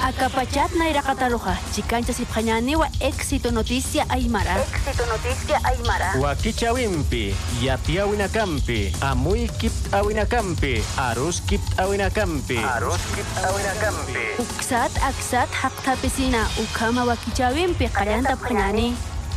Acapachat na irakataruja, chicancha sipjañani wa éxito noticia aymara. Éxito noticia aymara. Wakichawimpi, yatiawinakampi, amuykip awinakampi, aruskip awinakampi. Aruskip awinakampi. Uksat aksat haktapesina, ukama wakichawimpi kallanta pjañani.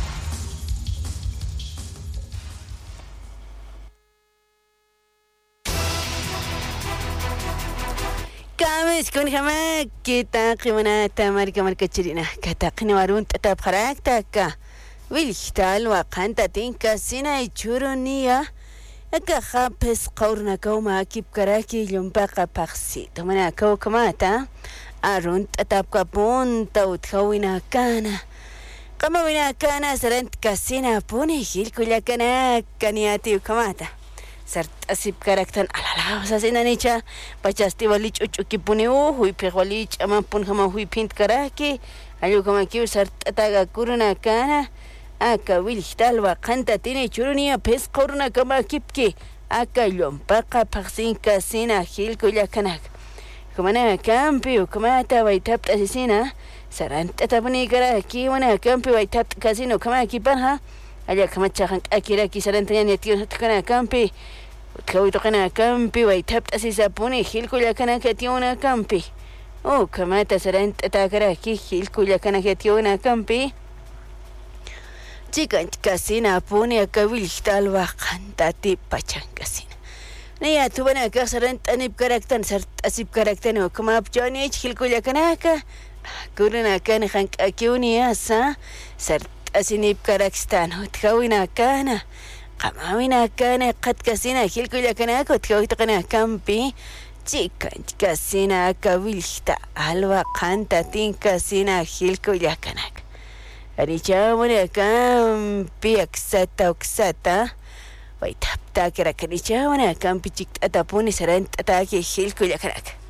Kamis kun hama kita qimana tamar kamar kachirina kata qinawarun tatap kharakta ka wilhtal wa qanta tinka sina ichuruniya aka khapes qawrna kawma kip karaki lumpaqa paqsi tamana kaw kamata arun tatap ka punta uthawina kana qamawina kana sarant kasina puni hilkullakana kaniati kamata sart asip karaktan alala sasina nicha pachasti walich uchukipuni hui pegwalich amampun hama hui pint karaki ayu kama kiu sart ataga kuruna kana aka wilhtal wa qanta tini churunia pes quruna kama kipki aka lompaqa paqsinka sina hilkullakanak kumana kampi ukamata waitap asisina sarant atabuni karaki wana kampi waitap kasino kama kipanha allá kamachajan akira kisarantanya netio kana kampi utkawito kana kampi waitap asisapuni hilkulla kana kationa kampi kamata sarant atakara ki hilkulla kana kationa kampi chikan kasina puni akawil talwa qantati pachan kasina niya tubana ka sarant anib karaktan sart asib karaktan kamap joni hilkulla kana ka kuruna kana khank akiuni asa sart asinip karakstan utkawina kana qamawina kana qad kasina hilkulla kana utkawito kana kampi chikan kasina kawilhta alwa qanta tinka sina hilkulla kana arichawana kampi aksata uksata waitapta kara karichawana kampi chiktata puni sarant ataki hilkulla kana